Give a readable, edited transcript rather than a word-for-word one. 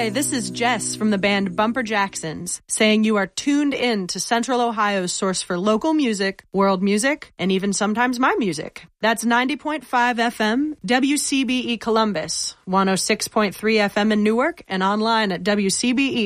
Hi, this is Jess from the band Bumper Jacksons, saying you are tuned in to Central Ohio's source for local music, world music, and even sometimes my music. That's 90.5 FM, WCBE Columbus, 106.3 FM in Newark, and online at WCBE